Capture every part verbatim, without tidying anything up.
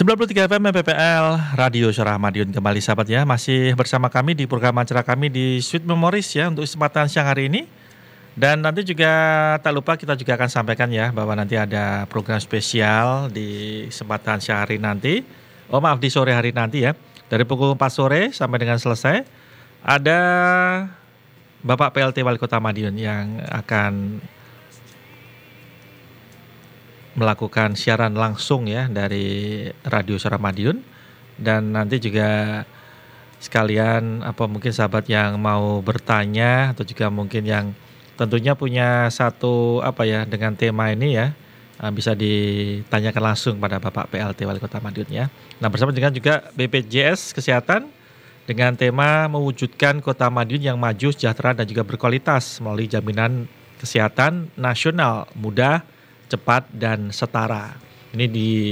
sembilan puluh tiga F M P P L Radio Suara Madiun kembali sahabat ya. Masih bersama kami di program acara kami di Sweet Memories ya untuk kesempatan siang hari ini. Dan nanti juga tak lupa kita juga akan sampaikan ya bahwa nanti ada program spesial di kesempatan siang hari nanti. Oh maaf di sore hari nanti ya. Dari pukul empat sore sampai dengan selesai ada Bapak P L T Wali Kota Madiun yang akan melakukan siaran langsung ya dari Radio Suara Madiun. Dan nanti juga sekalian apa mungkin sahabat yang mau bertanya atau juga mungkin yang tentunya punya satu apa ya dengan tema ini ya bisa ditanyakan langsung pada Bapak P L T Wali Kota Madiun ya. Nah bersama dengan juga B P J S Kesehatan dengan tema mewujudkan Kota Madiun yang maju, sejahtera dan juga berkualitas melalui jaminan kesehatan nasional mudah, cepat dan setara. Ini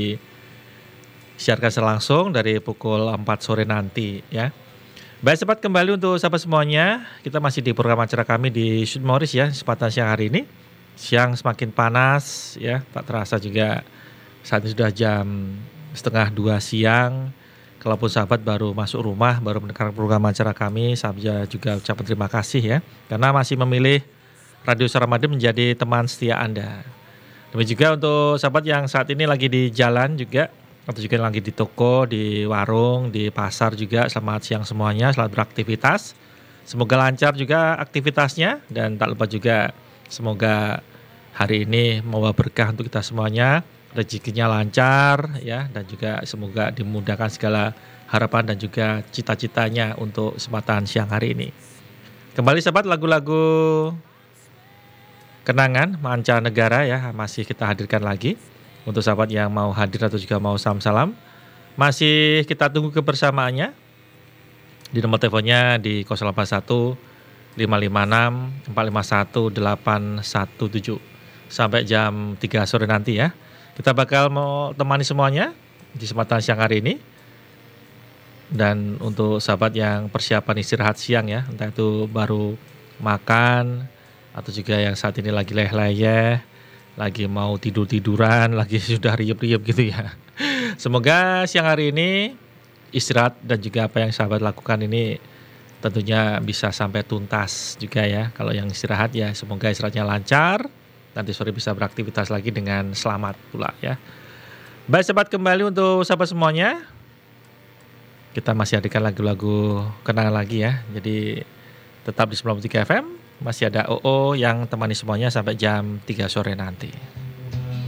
disiarkan langsung dari pukul empat sore nanti ya. Baik, sempat kembali untuk sahabat semuanya. Kita masih di program acara kami di Sweet Memories ya, kesempatan siang hari ini. Siang semakin panas ya, tak terasa juga saat ini sudah jam setengah dua siang. Kalaupun sahabat baru masuk rumah, baru mendengar program acara kami, saya juga ucapkan terima kasih ya, karena masih memilih Radio Suara Madiun menjadi teman setia Anda. Demikian juga untuk sahabat yang saat ini lagi di jalan juga, atau juga lagi di toko, di warung, di pasar juga, selamat siang semuanya, selamat beraktivitas. Semoga lancar juga aktivitasnya dan tak lupa juga semoga hari ini membawa berkah untuk kita semuanya, rezekinya lancar ya, dan juga semoga dimudahkan segala harapan dan juga cita-citanya untuk kesempatan siang hari ini. Kembali sahabat, lagu-lagu kenangan mancanegara ya masih kita hadirkan lagi untuk sahabat yang mau hadir atau juga mau salam-salam. Masih kita tunggu kebersamaannya di nomor teleponnya di nol delapan satu lima lima enam empat lima satu delapan satu tujuh sampai jam tiga sore nanti ya. Kita bakal mau temani semuanya di kesempatan siang hari ini. Dan untuk sahabat yang persiapan istirahat siang ya, entah itu baru makan atau juga yang saat ini lagi leh-leyeh, lagi mau tidur-tiduran, lagi sudah riup-riup gitu ya. Semoga siang hari ini istirahat dan juga apa yang sahabat lakukan ini tentunya bisa sampai tuntas juga ya. Kalau yang istirahat ya semoga istirahatnya lancar, nanti sore bisa beraktivitas lagi dengan selamat pula ya. Baik sahabat, kembali untuk sahabat semuanya, kita masih hadirkan lagu-lagu kenangan lagi ya. Jadi tetap di sembilan puluh tiga F M. Masih ada O O yang temani semuanya sampai jam tiga sore nanti.